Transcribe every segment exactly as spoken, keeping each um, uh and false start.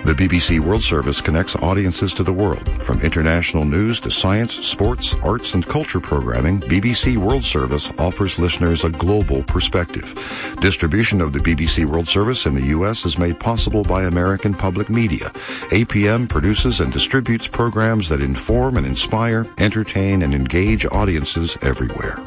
The B B C World Service connects audiences to the world. From international news to science, sports, arts, and culture programming, B B C World Service offers listeners a global perspective. Distribution of the B B C World Service in the U S is made possible by American Public Media. A P M produces and distributes programs that inform and inspire, entertain, and engage audiences everywhere.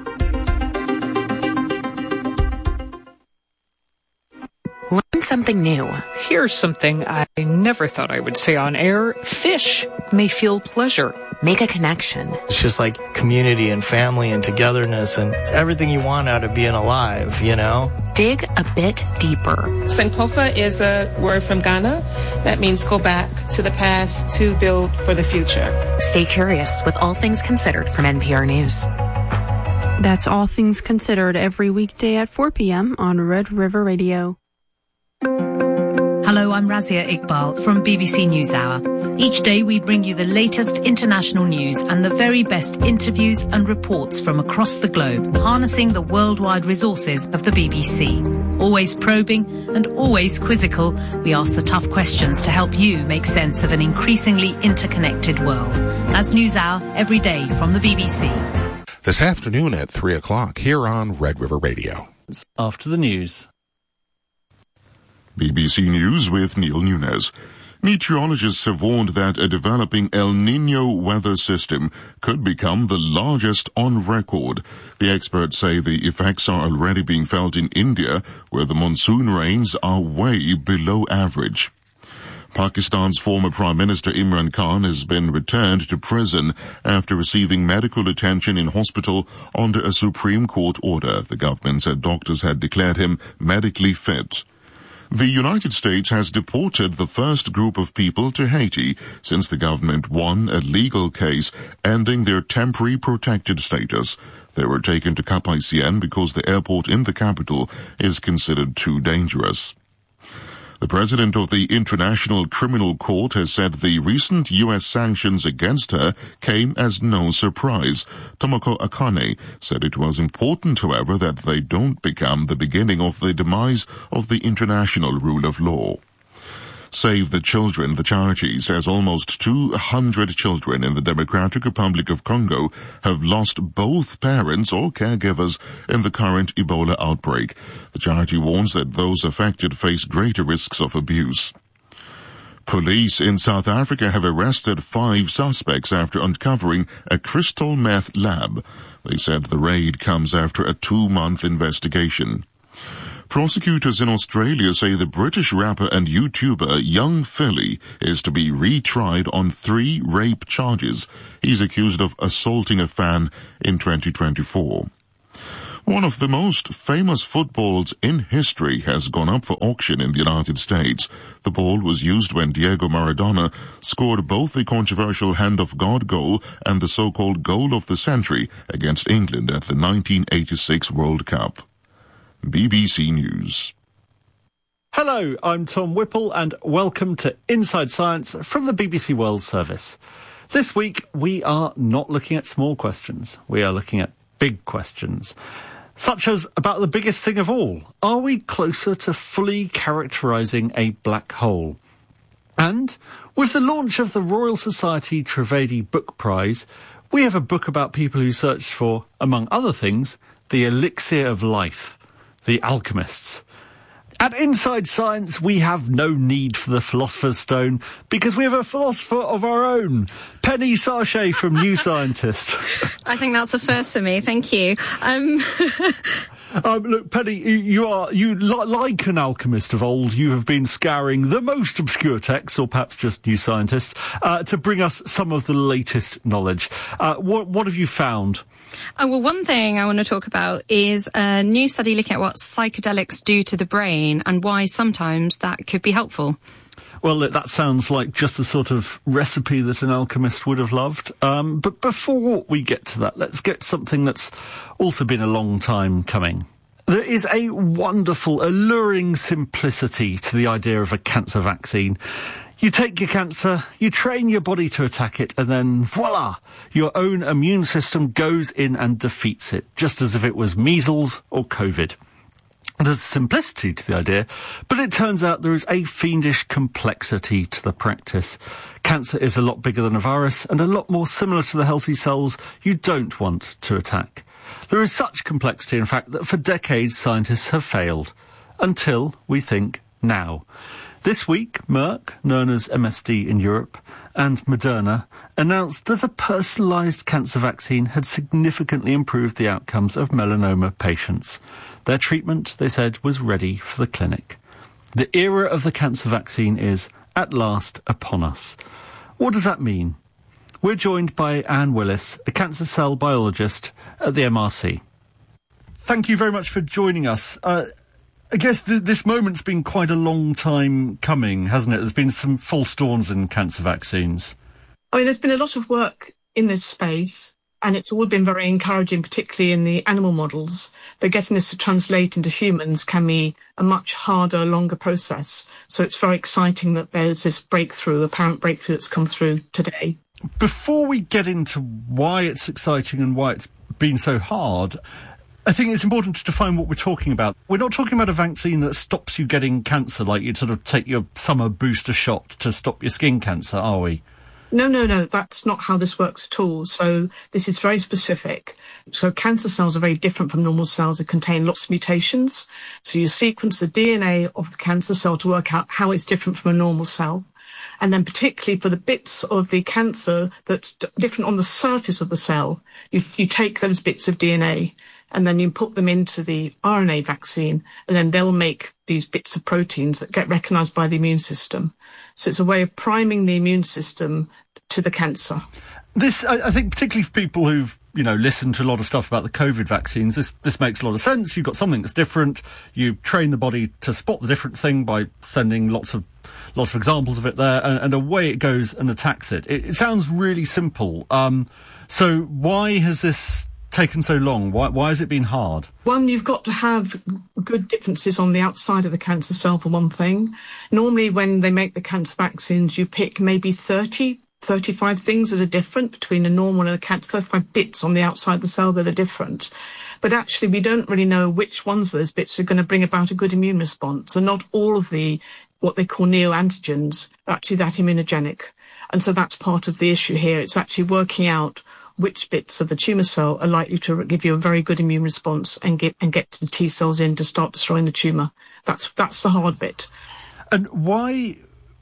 Learn something new. Here's something I never thought I would say on air. Fish may feel pleasure. Make a connection. It's just like community and family and togetherness, and it's everything you want out of being alive, you know? Dig a bit deeper. Sankofa is a word from Ghana that means go back to the past to build for the future. Stay curious with All Things Considered from N P R News. That's All Things Considered every weekday at four p.m. on Red River Radio. Hello, I'm Razia Iqbal from B B C NewsHour. Each day we bring you the latest international news and the very best interviews and reports from across the globe, harnessing the worldwide resources of the B B C. Always probing and always quizzical, we ask the tough questions to help you make sense of an increasingly interconnected world. That's NewsHour every day from the B B C. This afternoon at three o'clock here on Red River Radio. After the news. B B C News with Neil Nunes. Meteorologists have warned that a developing El Niño weather system could become the largest on record. The experts say the effects are already being felt in India, where the monsoon rains are way below average. Pakistan's former Prime Minister Imran Khan has been returned to prison after receiving medical attention in hospital under a Supreme Court order. The government said doctors had declared him medically fit. The United States has deported the first group of people to Haiti since the government won a legal case ending their temporary protected status. They were taken to Cap-Haïtien because the airport in the capital is considered too dangerous. The president of the International Criminal Court has said the recent U S sanctions against her came as no surprise. Tomoko Akane said it was important, however, that they don't become the beginning of the demise of the international rule of law. Save the Children, the charity, says almost two hundred children in the Democratic Republic of Congo have lost both parents or caregivers in the current Ebola outbreak. The charity warns that those affected face greater risks of abuse. Police in South Africa have arrested five suspects after uncovering a crystal meth lab. They said the raid comes after a two-month investigation. Prosecutors in Australia say the British rapper and YouTuber Young Philly is to be retried on three rape charges. He's accused of assaulting a fan in twenty twenty-four. One of the most famous footballs in history has gone up for auction in the United States. The ball was used when Diego Maradona scored both the controversial Hand of God goal and the so-called goal of the century against England at the nineteen eighty-six World Cup. B B C News. Hello, I'm Tom Whipple and welcome to Inside Science from the B B C World Service. This week we are not looking at small questions, we are looking at big questions, such as about the biggest thing of all. Are we closer to fully characterising a black hole? And with the launch of the Royal Society Trivedi Book Prize, we have a book about people who searched for, among other things, the elixir of life. The alchemists. At Inside Science, we have no need for the Philosopher's Stone because we have a philosopher of our own, Penny Sarchet from New Scientist. I think that's a first for me. Thank you. Um... Um, look, Penny, you, you are, you li- like an alchemist of old, you have been scouring the most obscure texts, or perhaps just New Scientist, uh, to bring us some of the latest knowledge. Uh, what, what have you found? Oh, well, one thing I want to talk about is a new study looking at what psychedelics do to the brain and why sometimes that could be helpful. Well, that sounds like just the sort of recipe that an alchemist would have loved. Um, but before we get to that, let's get something that's also been a long time coming. There is a wonderful, alluring simplicity to the idea of a cancer vaccine. You take your cancer, you train your body to attack it, and then voila, your own immune system goes in and defeats it, just as if it was measles or COVID. There's simplicity to the idea, but it turns out there is a fiendish complexity to the practice. Cancer is a lot bigger than a virus and a lot more similar to the healthy cells you don't want to attack. There is such complexity, in fact, that for decades scientists have failed. Until, we think, now. This week, Merck, known as M S D in Europe, and Moderna announced that a personalised cancer vaccine had significantly improved the outcomes of melanoma patients. Their treatment, they said, was ready for the clinic. The era of the cancer vaccine is, at last, upon us. What does that mean? We're joined by Anne Willis, a cancer cell biologist at the M R C. Thank you very much for joining us. Uh, I guess th- this moment's been quite a long time coming, hasn't it? There's been some false dawns in cancer vaccines. I mean, there's been a lot of work in this space, and it's all been very encouraging, particularly in the animal models. But getting this to translate into humans can be a much harder, longer process. So it's very exciting that there's this breakthrough, apparent breakthrough that's come through today. Before we get into why it's exciting and why it's been so hard, I think it's important to define what we're talking about. We're not talking about a vaccine that stops you getting cancer, like you'd sort of take your summer booster shot to stop your skin cancer, are we? No, no, no, that's not how this works at all. So this is very specific. So cancer cells are very different from normal cells. They contain lots of mutations. So you sequence the D N A of the cancer cell to work out how it's different from a normal cell. And then particularly for the bits of the cancer that's d- different on the surface of the cell, you, you take those bits of D N A and then you put them into the R N A vaccine, and then they'll make these bits of proteins that get recognised by the immune system. So it's a way of priming the immune system to the cancer. This, I, I think, particularly for people who've, you know, listened to a lot of stuff about the COVID vaccines, this this makes a lot of sense. You've got something that's different. You train the body to spot the different thing by sending lots of lots of examples of it there, and, and away it goes and attacks it. It, it sounds really simple. Um, so why has this taken so long? Why, why has it been hard? One, you've got to have good differences on the outside of the cancer cell, for one thing. Normally, when they make the cancer vaccines, you pick maybe thirty, thirty-five things that are different between a normal and a cancer, thirty-five bits on the outside of the cell that are different. But actually, we don't really know which ones of those bits are going to bring about a good immune response. And not all of the, what they call neoantigens, are actually that immunogenic. And so that's part of the issue here. It's actually working out which bits of the tumour cell are likely to give you a very good immune response and get and get the T cells in to start destroying the tumour. That's that's the hard bit. And why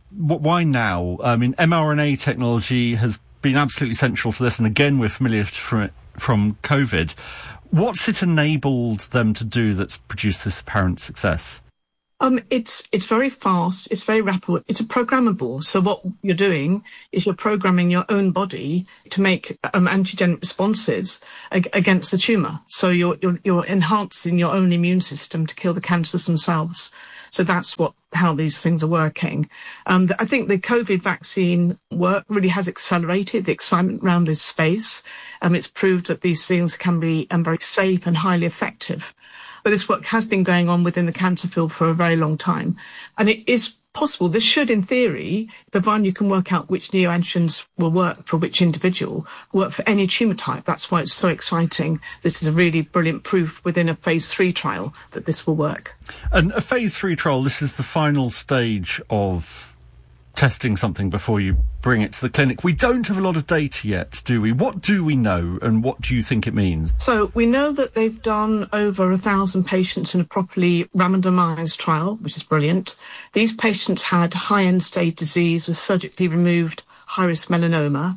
why now? I mean, mRNA technology has been absolutely central to this, and again, we're familiar from it from COVID. What's it enabled them to do that's produced this apparent success? Um, it's it's very fast, it's very rapid, it's a programmable. So what you're doing is you're programming your own body to make um, antigenic responses ag- against the tumour. So you're, you're you're enhancing your own immune system to kill the cancers themselves. So that's what how these things are working. Um, I think the COVID vaccine work really has accelerated the excitement around this space. Um, it's proved that these things can be um, very safe and highly effective. But this work has been going on within the cancer field for a very long time. And it is possible, this should, in theory, provided you can work out which neoantigens will work for which individual, work for any tumour type. That's why it's so exciting. This is a really brilliant proof within a phase three trial that this will work. And a phase three trial, this is the final stage of testing something before you bring it to the clinic. We don't have a lot of data yet, do we? What do we know, and what do you think it means? So we know that they've done over a thousand patients in a properly randomised trial, which is brilliant. These patients had high end-stage disease with surgically removed high-risk melanoma,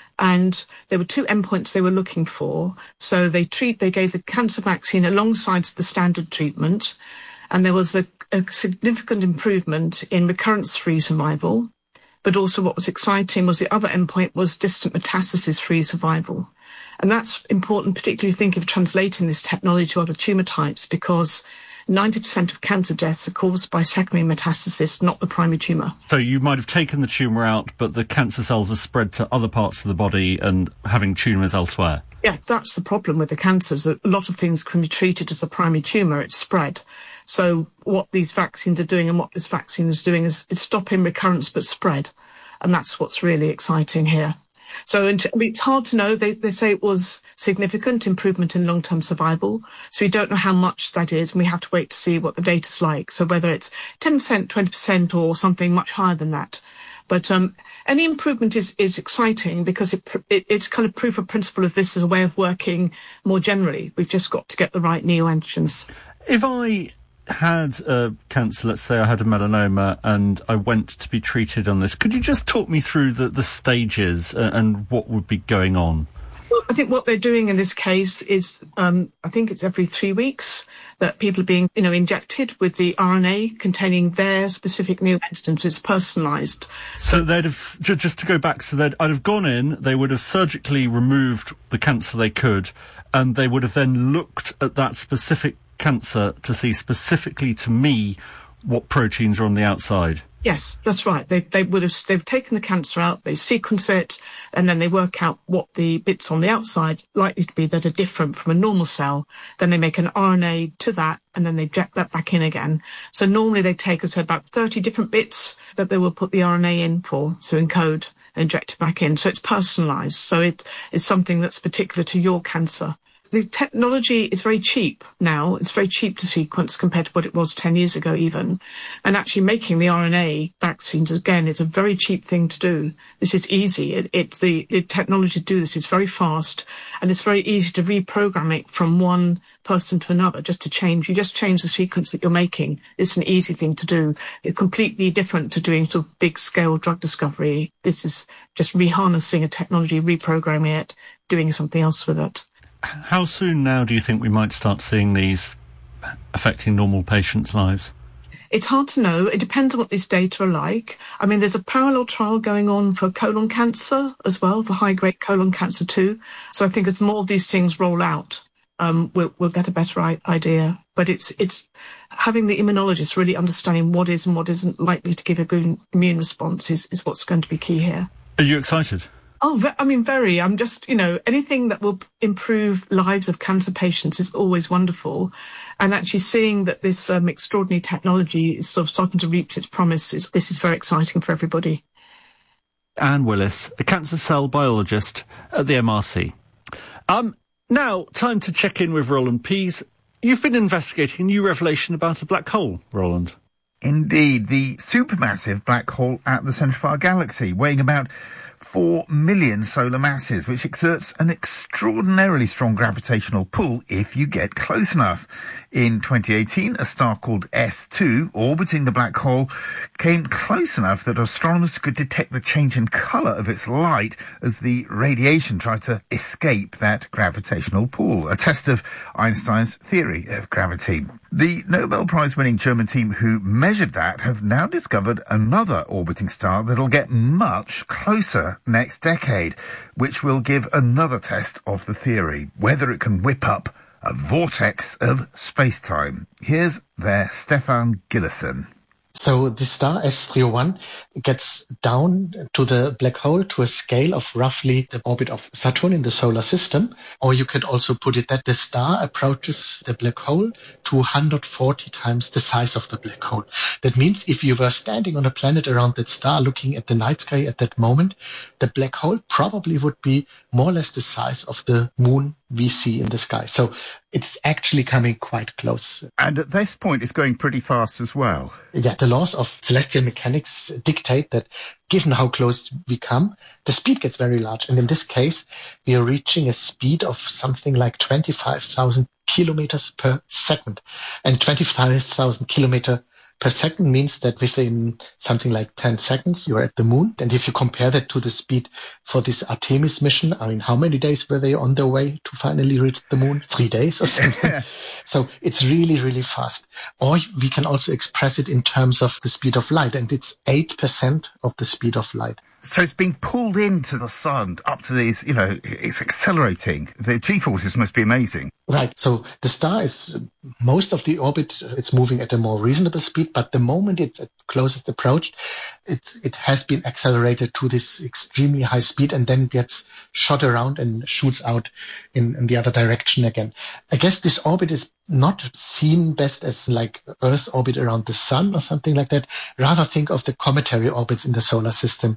and there were two endpoints they were looking for. So they treat, they gave the cancer vaccine alongside the standard treatment, and there was a a significant improvement in recurrence-free survival, but also what was exciting was the other endpoint was distant metastasis-free survival. And that's important, particularly if you think of translating this technology to other tumour types, because ninety percent of cancer deaths are caused by secondary metastasis, not the primary tumour. So you might have taken the tumour out, but the cancer cells were spread to other parts of the body and having tumours elsewhere. Yeah, that's the problem with the cancers. A lot of things can be treated as a primary tumour, it's spread. So what these vaccines are doing and what this vaccine is doing is it's stopping recurrence but spread. And that's what's really exciting here. So I mean, it's hard to know. They, they say it was significant improvement in long-term survival. So we don't know how much that is, and we have to wait to see what the data's like. So whether it's ten percent, twenty percent, or something much higher than that. But um, any improvement is, is exciting because it, it it's kind of proof of principle of this as a way of working more generally. We've just got to get the right neoantigens. If I had uh, cancer, let's say I had a melanoma and I went to be treated on this, could you just talk me through the, the stages uh, and what would be going on? Well, I think what they're doing in this case is, um, I think it's every three weeks that people are being, you know, injected with the R N A containing their specific neoantigens. It's personalised. So they'd have, just to go back, so they'd I'd have gone in, they would have surgically removed the cancer they could, and they would have then looked at that specific cancer to see specifically to me what proteins are on the outside. Yes, that's right. They they would have they've taken the cancer out, they sequence it, and then they work out what the bits on the outside likely to be that are different from a normal cell. Then they make an R N A to that, and then they inject that back in again. So normally they take us about thirty different bits that they will put the R N A in for to encode and inject it back in. So it's personalised. So it is something that's particular to your cancer. The technology is very cheap now. It's very cheap to sequence compared to what it was ten years ago even. And actually making the R N A vaccines, again, is a very cheap thing to do. This is easy. It, it, the, the technology to do this is very fast, and it's very easy to reprogram it from one person to another, just to change. You just change the sequence that you're making. It's an easy thing to do. It's completely different to doing sort of big-scale drug discovery. This is just reharnessing a technology, reprogramming it, doing something else with it. How soon now do you think we might start seeing these affecting normal patients' lives? It's hard to know. It depends on what these data are like. I mean, there's a parallel trial going on for colon cancer as well, for high-grade colon cancer too. So I think as more of these things roll out, um, we'll, we'll get a better I- idea. But it's it's having the immunologists really understanding what is and what isn't likely to give a good immune response is, is what's going to be key here. Are you excited? Oh, I mean, very. I'm just, you know, anything that will improve lives of cancer patients is always wonderful. And actually seeing that this um, extraordinary technology is sort of starting to reach its promise, is, this is very exciting for everybody. Anne Willis, a cancer cell biologist at the M R C. Um, now, time to check in with Roland Pease. You've been investigating a new revelation about a black hole, Roland. Indeed, the supermassive black hole at the centre of our galaxy, weighing about four million solar masses, which exerts an extraordinarily strong gravitational pull if you get close enough. In twenty eighteen, a star called S two, orbiting the black hole, came close enough that astronomers could detect the change in colour of its light as the radiation tried to escape that gravitational pull, a test of Einstein's theory of gravity. The Nobel Prize-winning German team who measured that have now discovered another orbiting star that'll get much closer next decade, which will give another test of the theory, whether it can whip up a vortex of space-time. Here's their Stefan Gillison. So the star S three oh one gets down to the black hole to a scale of roughly the orbit of Saturn in the solar system. Or you could also put it that the star approaches the black hole to one hundred forty times the size of the black hole. That means if you were standing on a planet around that star looking at the night sky at that moment, the black hole probably would be more or less the size of the moon we see in the sky. So it's actually coming quite close. And at this point, it's going pretty fast as well. Yeah, the laws of celestial mechanics dictate that given how close we come, the speed gets very large. And in this case, we are reaching a speed of something like twenty-five thousand kilometers per second. And twenty-five thousand kilometers per second means that within something like ten seconds, you're at the moon. And if you compare that to the speed for this Artemis mission, I mean, how many days were they on their way to finally reach the moon? Three days or something. So it's really, really fast. Or we can also express it in terms of the speed of light, and it's eight percent of the speed of light. So it's being pulled into the sun up to these, you know, it's accelerating. The G-forces must be amazing. Right. So the star is, most of the orbit, it's moving at a more reasonable speed, but the moment it's at closest approach, it, it has been accelerated to this extremely high speed and then gets shot around and shoots out in, in the other direction again. I guess this orbit is not seen best as like Earth's orbit around the sun or something like that. Rather think of the cometary orbits in the solar system.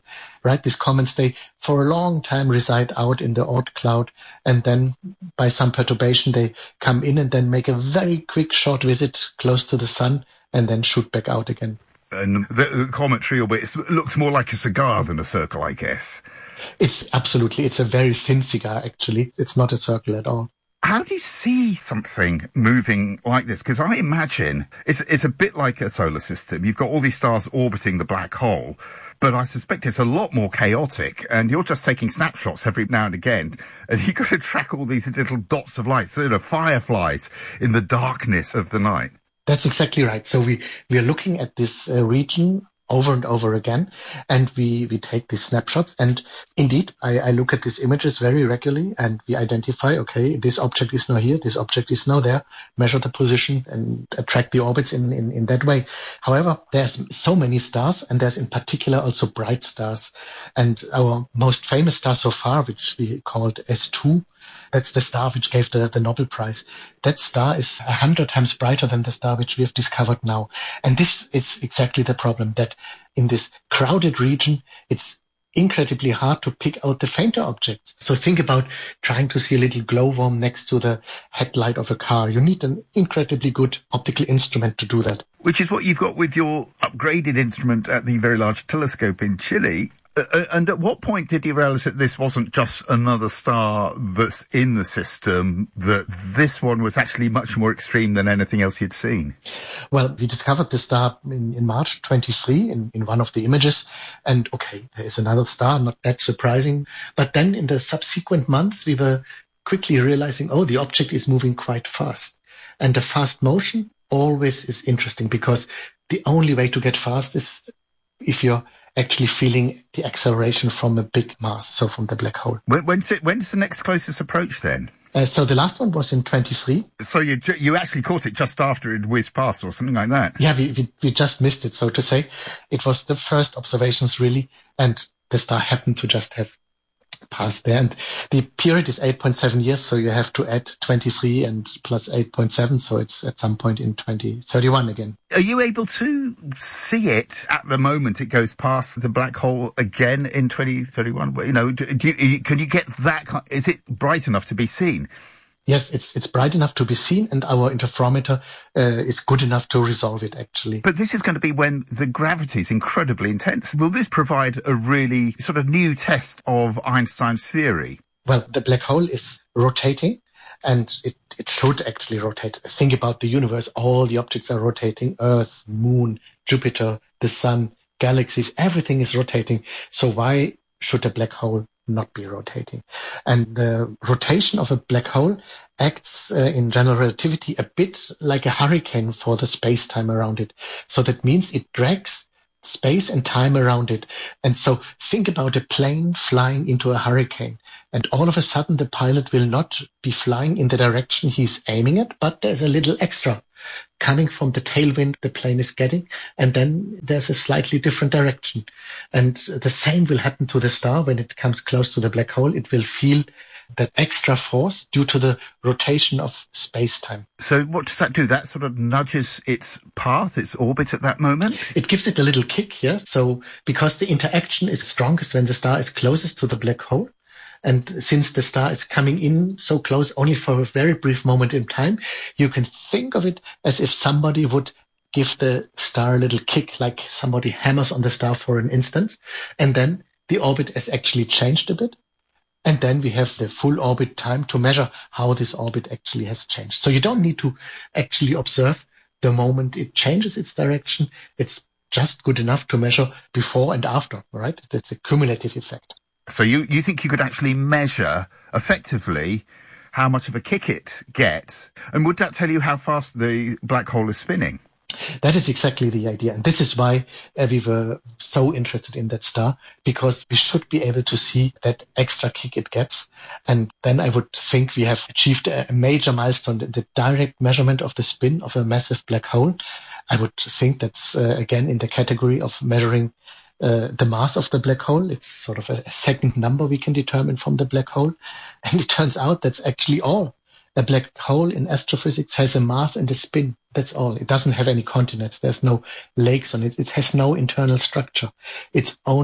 right? These comets, they for a long time reside out in the Oort cloud, and then by some perturbation, they come in and then make a very quick short visit close to the sun and then shoot back out again. And the, the cometary orbit it looks more like a cigar than a circle, I guess. It's absolutely, it's a very thin cigar, actually. It's not a circle at all. How do you see something moving like this? Because I imagine it's it's a bit like a solar system. You've got all these stars orbiting the black hole, but I suspect it's a lot more chaotic, and you're just taking snapshots every now and again, and you've got to track all these little dots of light, sort of fireflies in the darkness of the night. That's exactly right. So we, we are looking at this uh, region over and over again, and we, we take these snapshots. And indeed, I, I look at these images very regularly, and we identify, okay, this object is now here, this object is now there, measure the position and track the orbits in, in, in that way. However, there's so many stars, and there's in particular also bright stars. And our most famous star so far, which we called S two, that's the star which gave the, the Nobel Prize. That star is a hundred times brighter than the star which we have discovered now. And this is exactly the problem, that in this crowded region, it's incredibly hard to pick out the fainter objects. So think about trying to see a little glowworm next to the headlight of a car. You need an incredibly good optical instrument to do that. Which is what you've got with your upgraded instrument at the Very Large Telescope in Chile. Uh, and at what point did you realise that this wasn't just another star that's in the system, that this one was actually much more extreme than anything else you'd seen? Well, we discovered the star in, in March twenty-three in, in one of the images. And okay, there is another star, not that surprising. But then in the subsequent months, we were quickly realising, oh, the object is moving quite fast. And the fast motion always is interesting, because the only way to get fast is if you're actually feeling the acceleration from a big mass, so from the black hole. When, when's, it, when's the next closest approach then? Uh, so the last one was in twenty-three. So you you actually caught it just after it whizzed past or something like that? Yeah, we, we, we just missed it, so to say. It was the first observations really, and the star happened to just have passed there. And the period is eight point seven years, so you have to add twenty-three and plus eight point seven, so it's at some point in twenty thirty-one again. Are you able to see it at the moment it goes past the black hole again in twenty thirty-one? You know, do you, can you get that? Is it bright enough to be seen? Yes, it's it's bright enough to be seen, and our interferometer uh, is good enough to resolve it, actually. But this is going to be when the gravity is incredibly intense. Will this provide a really sort of new test of Einstein's theory? Well, the black hole is rotating, and it, it should actually rotate. Think about the universe. All the objects are rotating. Earth, Moon, Jupiter, the Sun, galaxies, everything is rotating. So why should a black hole not be rotating? And the rotation of a black hole acts uh, in general relativity a bit like a hurricane for the space-time around it. So that means it drags space and time around it. And so think about a plane flying into a hurricane, and all of a sudden the pilot will not be flying in the direction he's aiming at, but there's a little extra coming from the tailwind the plane is getting, and then there's a slightly different direction. And the same will happen to the star when it comes close to the black hole. It will feel that extra force due to the rotation of space-time. So what does that do? That sort of nudges its path, its orbit at that moment? It gives it a little kick, yes. So because the interaction is strongest when the star is closest to the black hole, and since the star is coming in so close only for a very brief moment in time, you can think of it as if somebody would give the star a little kick, like somebody hammers on the star for an instant, and then the orbit has actually changed a bit. And then we have the full orbit time to measure how this orbit actually has changed. So you don't need to actually observe the moment it changes its direction. It's just good enough to measure before and after, right? That's a cumulative effect. So you, you think you could actually measure effectively how much of a kick it gets? And would that tell you how fast the black hole is spinning? That is exactly the idea. And this is why uh, we were so interested in that star, because we should be able to see that extra kick it gets. And then I would think we have achieved a, a major milestone, the direct measurement of the spin of a massive black hole. I would think that's, uh, again, in the category of measuring uh, the mass of the black hole. It's sort of a, a second number we can determine from the black hole. And it turns out that's actually all. A black hole in astrophysics has a mass and a spin. That's all. It doesn't have any continents. There's no lakes on it. It has no internal structure. It's only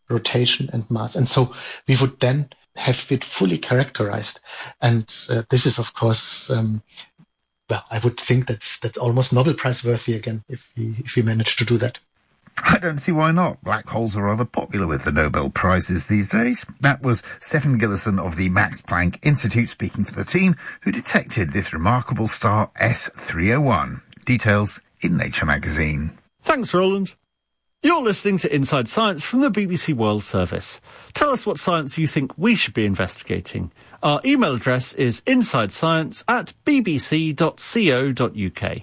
rotation and mass. And so we would then have it fully characterized. And uh, this is, of course, um, well, I would think that's that's almost Nobel Prize worthy again if we, if we manage to do that. I don't see why not. Black holes are rather popular with the Nobel Prizes these days. That was Stefan Gillison of the Max Planck Institute speaking for the team who detected this remarkable star S three oh one. Details in Nature magazine. Thanks, Roland. You're listening to Inside Science from the B B C World Service. Tell us what science you think we should be investigating. Our email address is insidescience at bbc dot co dot uk.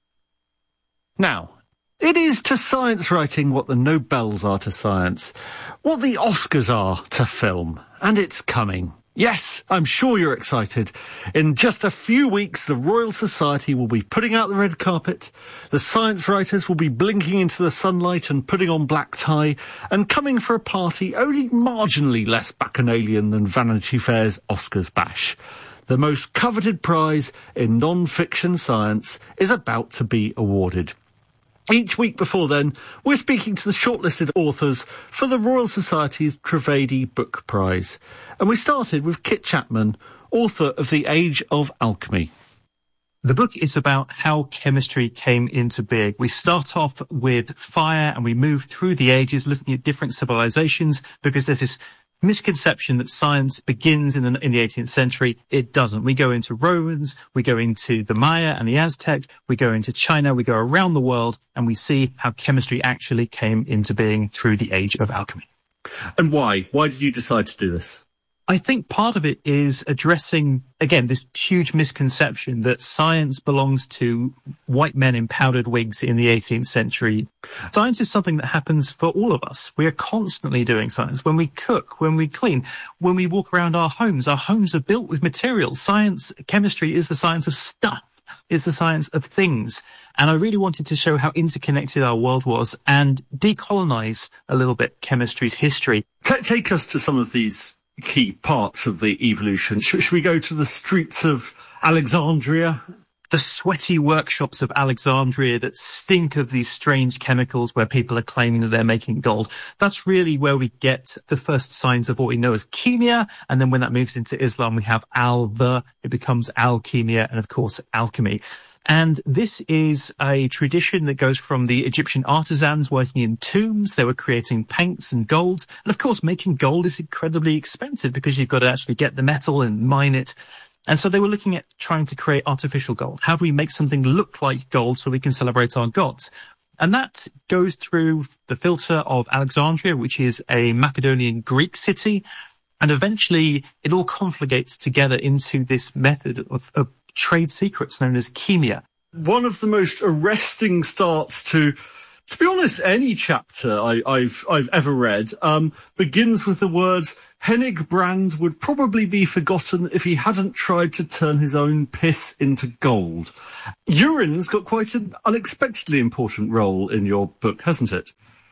Now, it is to science writing what the Nobels are to science, what the Oscars are to film, and it's coming. Yes, I'm sure you're excited. In just a few weeks, the Royal Society will be putting out the red carpet, the science writers will be blinking into the sunlight and putting on black tie, and coming for a party only marginally less bacchanalian than Vanity Fair's Oscars bash. The most coveted prize in non-fiction science is about to be awarded. Each week before then, we're speaking to the shortlisted authors for the Royal Society's Trivedi Book Prize. And we started with Kit Chapman, author of The Age of Alchemy. The book is about how chemistry came into being. We start off with fire and we move through the ages looking at different civilizations because there's this misconception that science begins in the, in the eighteenth century. It doesn't. We go into Romans, we go into the Maya and the Aztec, we go into China, we go around the world, and we see how chemistry actually came into being through the Age of Alchemy. And why? Why did you decide to do this? I think part of it is addressing, again, this huge misconception that science belongs to white men in powdered wigs in the eighteenth century. Science is something that happens for all of us. We are constantly doing science. When we cook, when we clean, when we walk around our homes, our homes are built with materials. Science, chemistry is the science of stuff. It's the science of things. And I really wanted to show how interconnected our world was and decolonize a little bit chemistry's history. T- take us to some of these key parts of the evolution. Should, should we go to the streets of Alexandria? The sweaty workshops of Alexandria that stink of these strange chemicals where people are claiming that they're making gold. That's really where we get the first signs of what we know as chemia. And then when that moves into Islam, we have al-the, it becomes alchemia, and of course, alchemy. And this is a tradition that goes from the Egyptian artisans working in tombs. They were creating paints and golds. And of course, making gold is incredibly expensive because you've got to actually get the metal and mine it. And so they were looking at trying to create artificial gold. How do we make something look like gold so we can celebrate our gods? And that goes through the filter of Alexandria, which is a Macedonian Greek city. And eventually it all conflagrates together into this method of, of trade secrets known as chemia. One of the most arresting starts to, to be honest, any chapter I, I've I've ever read um, begins with the words, Hennig Brand would probably be forgotten if he hadn't tried to turn his own piss into gold. Urine's got quite an unexpectedly important role in your book, hasn't it?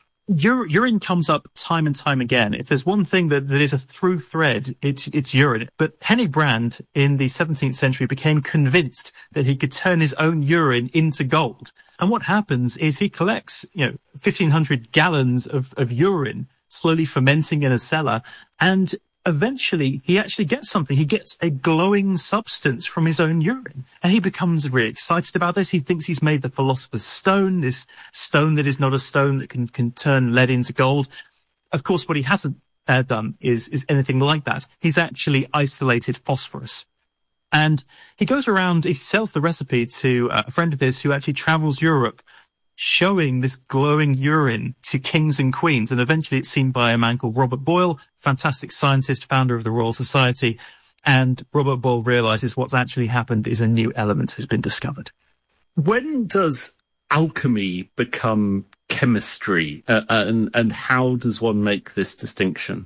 Ur- urine comes up time and time again. If there's one thing that, that is a through thread, it's, it's urine. But Hennig Brand in the seventeenth century became convinced that he could turn his own urine into gold. And what happens is he collects, you know, fifteen hundred gallons of, of urine slowly fermenting in a cellar. And eventually he actually gets something. He gets a glowing substance from his own urine. And he becomes really excited about this. He thinks he's made the philosopher's stone, this stone that is not a stone that can, can turn lead into gold. Of course, what he hasn't uh, done is, is anything like that. He's actually isolated phosphorus. And he goes around, he sells the recipe to a friend of his who actually travels Europe, showing this glowing urine to kings and queens. And eventually it's seen by a man called Robert Boyle, fantastic scientist, founder of the Royal Society. And Robert Boyle realizes what's actually happened is a new element has been discovered. When does alchemy become chemistry? Uh, and, and how does one make this distinction?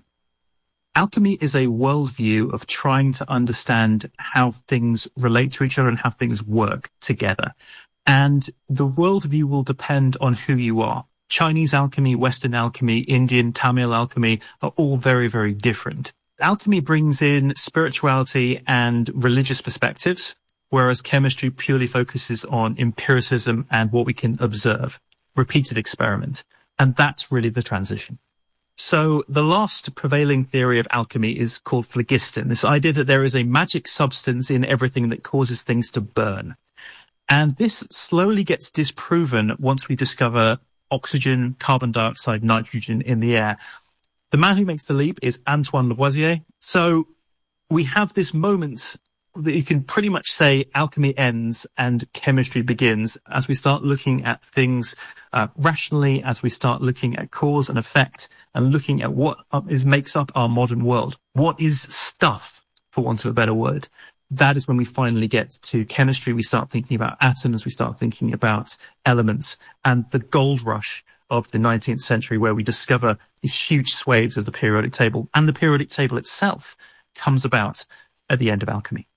Alchemy is a worldview of trying to understand how things relate to each other and how things work together. And the worldview will depend on who you are. Chinese alchemy, Western alchemy, Indian, Tamil alchemy are all very, very different. Alchemy brings in spirituality and religious perspectives, whereas chemistry purely focuses on empiricism and what we can observe, repeated experiment. And that's really the transition. So the last prevailing theory of alchemy is called phlogiston, this idea that there is a magic substance in everything that causes things to burn. And this slowly gets disproven once we discover oxygen, carbon dioxide, nitrogen in the air. The man who makes the leap is Antoine Lavoisier. So we have this moment that you can pretty much say alchemy ends and chemistry begins as we start looking at things uh, rationally, as we start looking at cause and effect and looking at what is makes up our modern world. What is stuff, for want of a better word? That is when we finally get to chemistry. We start thinking about atoms. We start thinking about elements, and the gold rush of the nineteenth century, where we discover these huge swathes of the periodic table, and the periodic table itself comes about at the end of alchemy.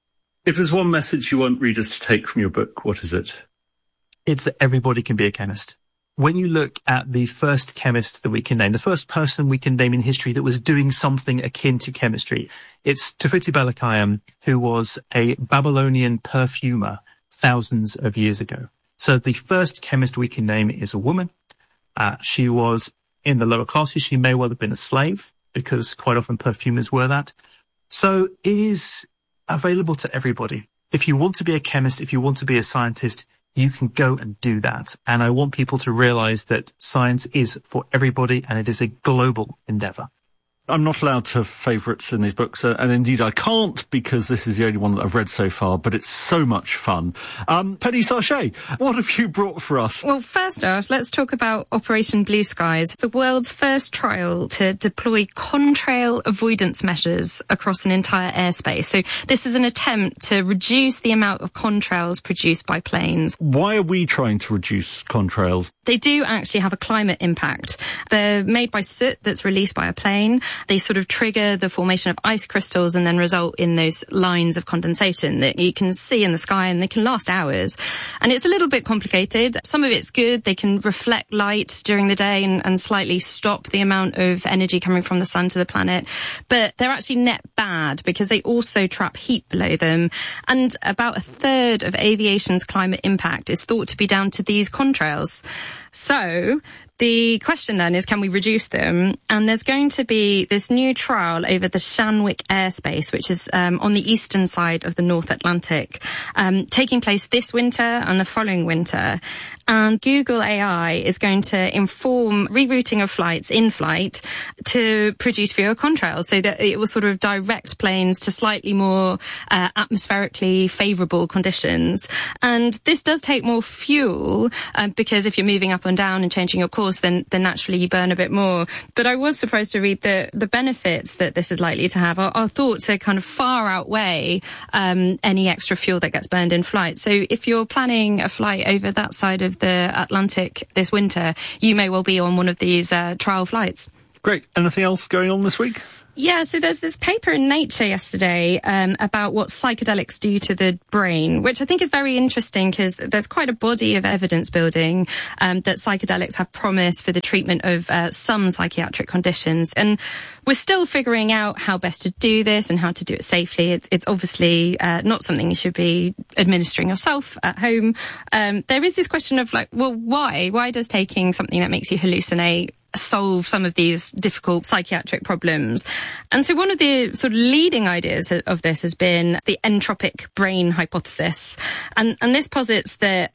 If there's one message you want readers to take from your book, what is it? It's that everybody can be a chemist. When you look at the first chemist that we can name, the first person we can name in history that was doing something akin to chemistry, it's Tufitu-Balakiam, who was a Babylonian perfumer thousands of years ago. So the first chemist we can name is a woman. Uh, she was in the lower classes. She may well have been a slave, because quite often perfumers were that. So it is available to everybody. If you want to be a chemist, if you want to be a scientist, you can go and do that. And I want people to realize that science is for everybody, and it is a global endeavor. I'm not allowed to have favourites in these books, uh, and indeed I can't, because this is the only one that I've read so far, but it's so much fun. Um, Penny Sarchet, what have you brought for us? Well, first off, let's talk about Operation Blue Skies, the world's first trial to deploy contrail avoidance measures across an entire airspace. So this is an attempt to reduce the amount of contrails produced by planes. Why are we trying to reduce contrails? They do actually have a climate impact. They're made by soot that's released by a plane. They sort of trigger the formation of ice crystals and then result in those lines of condensation that you can see in the sky, and they can last hours. And it's a little bit complicated. Some of it's good. They can reflect light during the day and, and slightly stop the amount of energy coming from the sun to the planet. But they're actually net bad because they also trap heat below them. And about a third of aviation's climate impact is thought to be down to these contrails. So the question then is, can we reduce them? And there's going to be this new trial over the Shanwick airspace, which is um, on the eastern side of the North Atlantic, um, taking place this winter and the following winter. And Google A I is going to inform rerouting of flights in flight to produce fewer contrails, so that it will sort of direct planes to slightly more uh, atmospherically favourable conditions. And this does take more fuel, uh, because if you're moving up and down and changing your course, then, then naturally you burn a bit more. But I was surprised to read that the benefits that this is likely to have are, are thought to kind of far outweigh um, any extra fuel that gets burned in flight. So if you're planning a flight over that side of the Atlantic this winter, you may well be on one of these uh, trial flights. Great. Anything else going on this week? Yeah, so there's this paper in Nature yesterday um, about what psychedelics do to the brain, which I think is very interesting because there's quite a body of evidence building um, that psychedelics have promise for the treatment of uh, some psychiatric conditions. And we're still figuring out how best to do this and how to do it safely. It's, it's obviously uh, not something you should be administering yourself at home. Um, there is this question of like, well, why? Why does taking something that makes you hallucinate solve some of these difficult psychiatric problems? And so one of the sort of leading ideas of this has been the entropic brain hypothesis. And, and this posits that